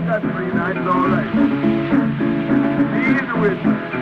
got 3 nights, all right. Easy with you.